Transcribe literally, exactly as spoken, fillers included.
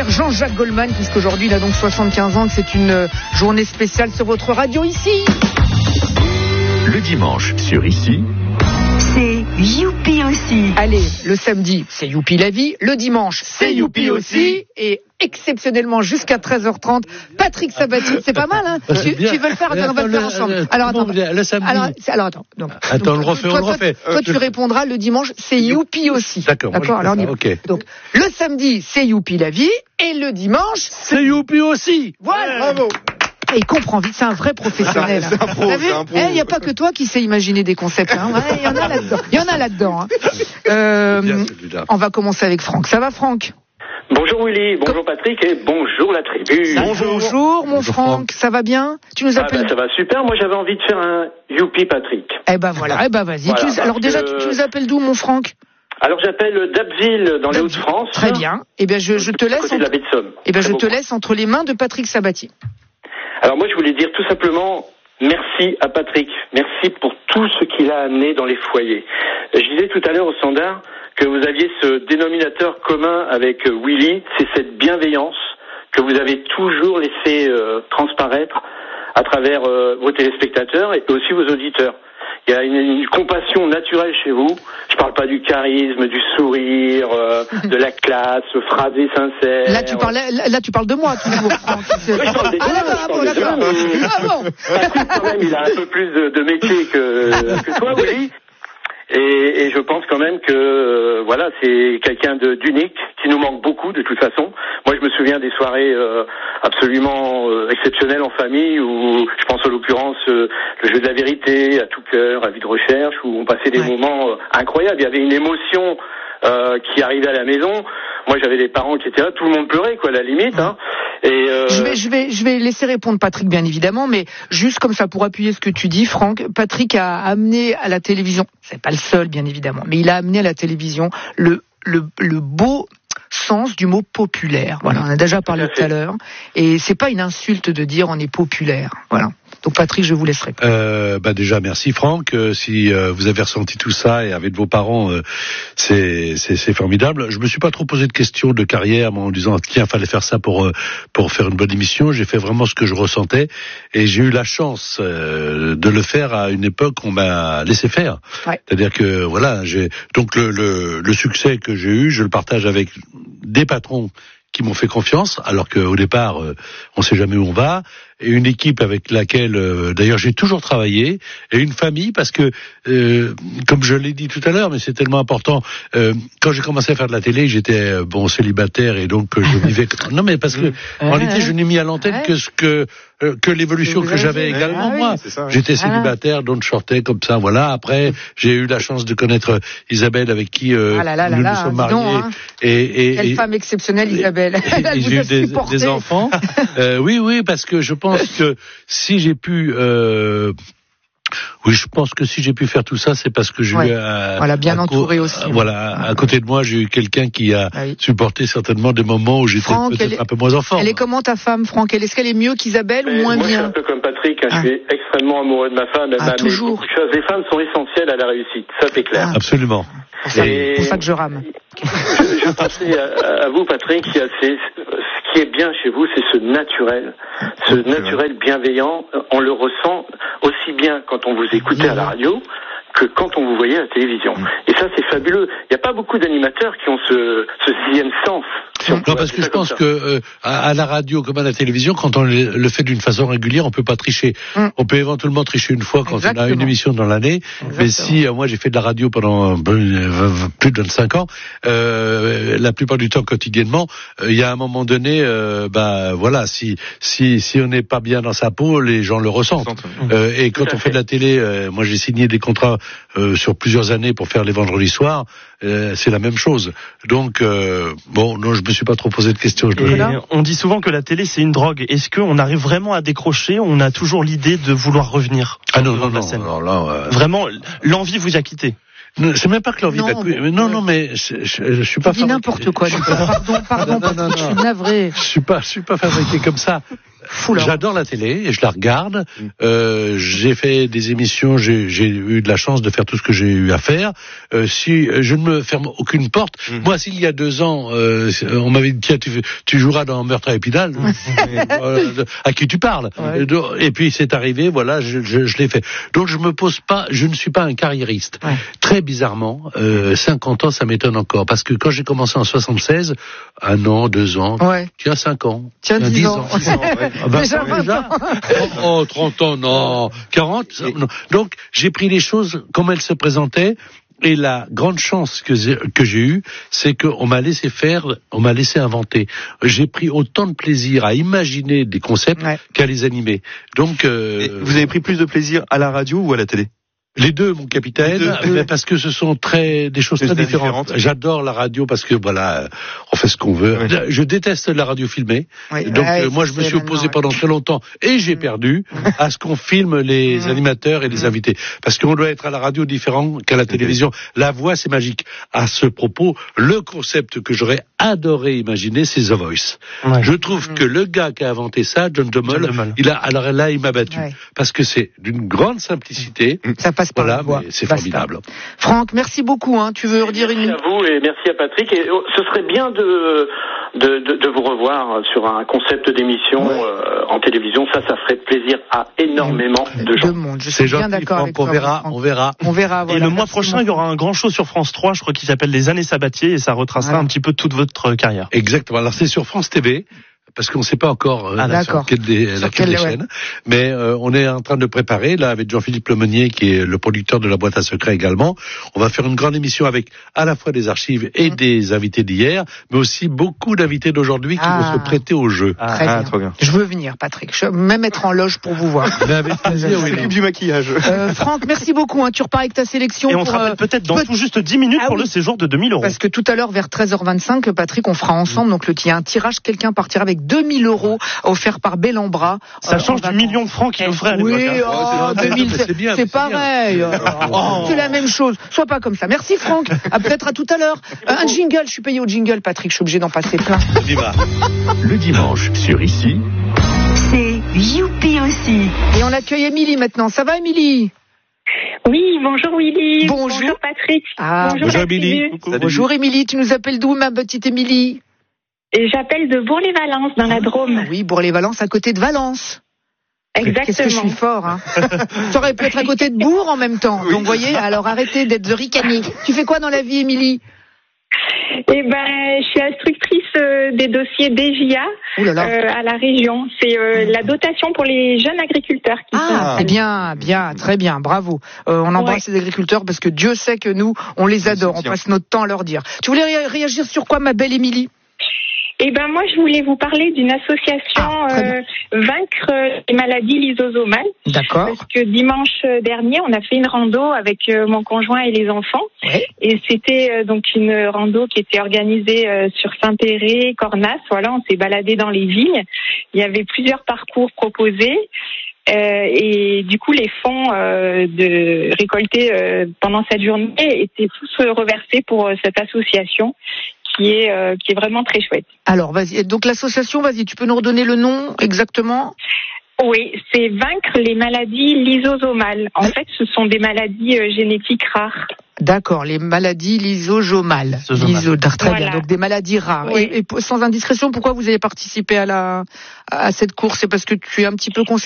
Jean-Jacques Goldman, puisqu'aujourd'hui il a donc soixante-quinze ans, que c'est une journée spéciale sur votre radio ici. Le dimanche sur Ici, c'est Youpi aussi. Allez, le samedi, c'est Youpi la vie. Le dimanche, c'est Youpi aussi. Et exceptionnellement, jusqu'à treize heures trente, Patrick Sabatier. C'est pas mal, hein? tu, tu veux le faire? Attends, on va le faire ensemble. Alors, attends. Le samedi. Alors, alors attends. Donc, attends, donc, on le refait, toi, on le refait. Toi, toi tu répondras le dimanche, c'est Youpi aussi. D'accord. D'accord, alors on y va. Okay. Donc, le samedi, c'est Youpi la vie. Et le dimanche, c'est Youpi aussi. Voilà. Bravo. Et il comprend vite, c'est un vrai professionnel. C'est un pro, c'est un pro. Il n'y a pas que toi qui sais imaginer des concepts. Il hein. ouais, y en a là-dedans. Il y en a là-dedans. Hein. Euh, bien, on va commencer avec Franck. Ça va, Franck? Bonjour Willy, bonjour Patrick et bonjour la tribu. Bonjour, bonjour mon bonjour, Franck. Franck, ça va bien? Tu nous appelles? Ah bah, ça va super, moi j'avais envie de faire un Youpi Patrick. Eh ben voilà, eh ben vas-y. Voilà, tu, alors déjà, que... tu, tu nous appelles d'où mon Franck? Alors j'appelle d'Abbeville dans les Hauts-de-France. Très bien. Eh bien je, je te laisse. Entre... De eh ben je te laisse entre les mains de Patrick Sabatier. Alors moi je voulais dire tout simplement merci à Patrick, merci pour tout ce qu'il a amené dans les foyers. Je disais tout à l'heure au standard que vous aviez ce dénominateur commun avec Willy, c'est cette bienveillance que vous avez toujours laissé euh, transparaître à travers euh, vos téléspectateurs et aussi vos auditeurs. Il y a une, une compassion naturelle chez vous. Je parle pas du charisme, du sourire, euh, de la classe, phrasé sincère. Là tu parles, là, là tu parles de moi toujours. Franck. Oui, je parle des deux. Ah, ah, bon, d'accord. Ah bon. Quand même, il a un peu plus de, de métier que, que toi, Willy. Et, et je pense quand même que euh, voilà, c'est quelqu'un de, d'unique qui nous manque beaucoup de toute façon. Moi, je me souviens des soirées euh, absolument euh, exceptionnelles en famille où je pense en l'occurrence euh, le jeu de la vérité, à tout cœur, à vie de recherche, où on passait des ouais. moments euh, incroyables. Il y avait une émotion euh, qui arrivait à la maison. Moi, j'avais des parents qui étaient là, tout le monde pleurait, quoi, à la limite. Hein. Et euh... je vais, je vais, je vais laisser répondre Patrick, bien évidemment, mais juste comme ça pour appuyer ce que tu dis, Franck, Patrick a amené à la télévision, c'est pas le seul, bien évidemment, mais il a amené à la télévision le, le, le beau sens du mot populaire. Voilà, on a déjà parlé tout à l'heure, et c'est pas une insulte de dire on est populaire. Voilà. Donc Patrick, je vous laisse répondre. Euh, bah déjà merci Franck. Euh, si euh, vous avez ressenti tout ça et avec vos parents, euh, c'est, c'est c'est formidable. Je me suis pas trop posé de questions de carrière en disant tiens fallait faire ça pour euh, pour faire une bonne émission. J'ai fait vraiment ce que je ressentais et j'ai eu la chance euh, de le faire à une époque où on m'a laissé faire. Ouais. C'est-à-dire que voilà, j'ai donc le, le le succès que j'ai eu, je le partage avec des patrons qui m'ont fait confiance, alors qu'au départ, euh, on sait jamais où on va, et une équipe avec laquelle, euh, d'ailleurs, j'ai toujours travaillé, et une famille, parce que, euh, comme je l'ai dit tout à l'heure, mais c'est tellement important, euh, quand j'ai commencé à faire de la télé, j'étais, euh, bon, célibataire, et donc euh, je vivais... Non, mais parce que, en réalité, je n'ai mis à l'antenne que ce que... Euh, que l'évolution que j'avais également, ah, moi. Oui, ça, j'étais célibataire, donc je sortais comme ça, voilà. Après, j'ai eu la chance de connaître Isabelle, avec qui euh, ah là là nous là nous sommes mariés. Non, hein. et, et, Quelle et, femme exceptionnelle, Isabelle. Et, et j'ai eu des, des enfants. euh, oui, oui, parce que je pense que si j'ai pu... Euh, oui, je pense que si j'ai pu faire tout ça, c'est parce que j'ai ouais. eu à, voilà, bien à entouré co- aussi. Voilà, à côté de moi, j'ai eu quelqu'un qui a ah oui. supporté certainement des moments où j'étais Franck, peut-être est, un peu moins en forme. Elle est comment ta femme, Franck? Est-ce qu'elle est mieux qu'Isabelle ou moins moi, bien? Moi, je suis un peu comme Patrick. Hein, ah. Je suis extrêmement amoureux de ma femme. Elle ah, m'a toujours. Beaucoup de choses. Les femmes sont essentielles à la réussite. Ça, c'est clair. Ah. Absolument. C'est et... pour ça que je rame. je, je pensais à, à vous, Patrick. Il y a ces, ce qui est bien chez vous, c'est ce naturel, ce naturel bienveillant. On le ressent aussi bien quand on vous écoutait à la radio que quand on vous voyait à la télévision. Et ça, c'est fabuleux. Il n'y a pas beaucoup d'animateurs qui ont ce, ce sixième sens. Si non, parce que je pense que euh, à, à la radio comme à la télévision, quand on le, le fait d'une façon régulière, on peut pas tricher. Mm. On peut éventuellement tricher une fois quand Exactement. on a une émission dans l'année. Exactement. Mais si euh, moi j'ai fait de la radio pendant euh, plus de vingt-cinq ans, euh, la plupart du temps quotidiennement, il euh, y a un moment donné, euh, bah voilà, si si si on n'est pas bien dans sa peau, les gens le ressentent. Mm. Euh, et quand on fait de la télé, euh, moi j'ai signé des contrats euh, sur plusieurs années pour faire les vendredis soirs. Euh, c'est la même chose. Donc euh, bon, non, je me suis pas trop posé de questions. Je dois on dit souvent que la télé c'est une drogue. Est-ce qu'on arrive vraiment à décrocher? On a toujours l'idée de vouloir revenir. Ah non, non, non, non, là, euh... vraiment, l'envie vous a quitté. Non, c'est même pas que l'envie non, d'accoucher. Mais non, non, mais je, je, je suis pas. Tu dis n'importe quoi. Lucas. Pardon, pardon, non, non, non, je suis navré. Je suis pas, je suis pas fabriqué comme ça. Fou, là. J'adore la télé et je la regarde. Euh, j'ai fait des émissions, j'ai, j'ai eu de la chance de faire tout ce que j'ai eu à faire. Euh, si je ne me ferme aucune porte, mmh. moi, s'il y a deux ans, euh, on m'avait dit tiens, tu, tu joueras dans Meurtre à Épinal, euh, à qui tu parles. Ouais. Et puis c'est arrivé, voilà, je, je, je l'ai fait. Donc je me pose pas, je ne suis pas un carriériste. Ouais. Très bizarrement, euh, cinquante ans, ça m'étonne encore, parce que quand j'ai commencé en soixante-seize, un an, deux ans, ouais. tu as cinq ans, tu as dix ans, dix ans ouais. vingt déjà, ans, déjà. Oh, trente ans, non, quarante. Non. Donc j'ai pris les choses comme elles se présentaient. Et la grande chance que j'ai, que j'ai eue, c'est qu'on m'a laissé faire, on m'a laissé inventer. J'ai pris autant de plaisir à imaginer des concepts ouais. qu'à les animer. Donc, euh, vous avez pris plus de plaisir à la radio ou à la télé ? Les deux, mon capitaine, deux. Mais parce que ce sont très des choses très différentes. différentes. J'adore la radio parce que voilà, on fait ce qu'on veut. Oui. Je déteste la radio filmée. Oui. Donc ouais, euh, moi, je me suis opposé ouais. pendant très longtemps et j'ai perdu à ce qu'on filme les mmh. animateurs et les mmh. invités, parce qu'on doit être à la radio différent qu'à la télévision. La voix, c'est magique. À ce propos, le concept que j'aurais adoré imaginer, c'est The Voice. Ouais. Je trouve mmh. que le gars qui a inventé ça, John Dummel, il a alors là, il m'a battu ouais. parce que c'est d'une grande simplicité. Mmh. Ça passe Voilà, mais c'est formidable. Franck, merci beaucoup. Hein. Tu veux redire une... Merci à vous et merci à Patrick. Et ce serait bien de, de, de, de vous revoir sur un concept d'émission ouais. euh, en télévision. Ça, ça ferait plaisir à énormément ouais. de gens. De monde. Je suis bien gentil, d'accord avec on toi. Verra, on verra, on verra. Voilà. Et le mois prochain, il y aura un grand show sur France trois, je crois, qui s'appelle Les Années Sabatier, et ça retracera voilà. un petit peu toute votre carrière. Exactement. Alors c'est sur France T V. Parce qu'on ne sait pas encore euh, ah, sur quelle des, sur laquelle des ouais. chaînes, mais euh, on est en train de préparer, là, avec Jean-Philippe Lemonnier, qui est le producteur de la boîte à secrets également. On va faire une grande émission avec à la fois des archives et mmh. des invités d'hier, mais aussi beaucoup d'invités d'aujourd'hui qui ah. vont se prêter au jeu. Ah, Très ah, bien. Trop bien. Je veux venir, Patrick. Je veux même être en loge pour vous voir. Mais avec plaisir, oui. Du maquillage. Euh, Franck, merci beaucoup. Hein. Tu repars avec ta sélection. Et on pour, te rappelle euh, peut-être dans peut- tout juste dix minutes ah, pour oui. le séjour de deux mille euros. Parce que tout à l'heure, vers treize heures vingt-cinq, Patrick, on fera ensemble. Donc, il y a un tirage. Quelqu'un partira avec deux mille euros. Offert par Bellambra. Ça euh, change du million de francs qu'il offrait à l'époque. Oui, oh, deux mille, c'est, bien, c'est, c'est pareil. Oh. C'est la même chose. Sois pas comme ça. Merci Franck. À peut-être à tout à l'heure. Euh, un jingle. Je suis payé au jingle, Patrick. Je suis obligé d'en passer plein. Le dimanche sur Ici. C'est Youpi aussi. Et on accueille Émilie maintenant. Ça va, Émilie? Oui, bonjour Willy. Bonjour, bonjour Patrick. Ah, bonjour, bonjour Émilie. Bonjour Émilie. Tu nous appelles d'où, ma petite Émilie? Et j'appelle de Bourg-les-Valences, dans la Drôme. Oui, Bourg-les-Valences, à côté de Valence. Exactement. Qu'est-ce que je suis fort, hein. Ça aurait pu être à côté de Bourg en même temps. Oui. Donc, vous voyez, alors arrêtez d'être de ricaner. Tu fais quoi dans la vie, Émilie? Eh ben, je suis instructrice euh, des dossiers D J A euh, à la région. C'est euh, la dotation pour les jeunes agriculteurs. Qui ah, c'est bien, bien, très bien, bravo. Euh, on embrasse ouais. les agriculteurs parce que Dieu sait que nous, on les adore. On passe notre temps à leur dire. Tu voulais ré- réagir sur quoi, ma belle Émilie? Eh ben moi, je voulais vous parler d'une association ah, euh, Vaincre les maladies lysosomales. D'accord. Parce que dimanche dernier, on a fait une rando avec euh, mon conjoint et les enfants. Oui. Et c'était euh, donc une rando qui était organisée euh, sur Saint-Péret, Cornas. Voilà, on s'est baladé dans les vignes. Il y avait plusieurs parcours proposés. Euh, et du coup, les fonds euh, de récoltés euh, pendant cette journée étaient tous reversés pour euh, cette association. Qui est, euh, qui est vraiment très chouette. Alors, vas-y. Donc, l'association, vas-y, tu peux nous redonner le nom exactement? Oui, c'est Vaincre les maladies lysosomales. En fait, ce sont des maladies euh, génétiques rares. D'accord, les maladies lysosomales. Lyso, très voilà. bien, donc des maladies rares. Oui. Et, et sans indiscrétion, pourquoi vous avez participé à, la, à cette course? C'est parce que tu es un petit peu concerné?